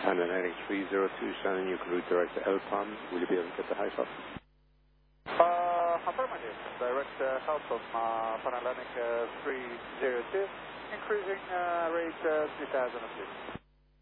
Panameric 302 Shannon, you can route direct to Elpam. Will you be able to get the height up? Affirmative. Direct help from Panameric 302 and cruising rate 3006.